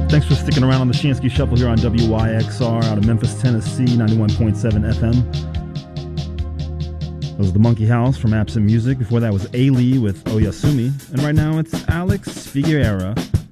Thanks for sticking around on the Shansky Shuffle here on WYXR out of Memphis, Tennessee, 91.7 FM. That was the Monkey House from Absent Music. Before that was A-Lee with Oyasumi. And right now it's Alex Figueroa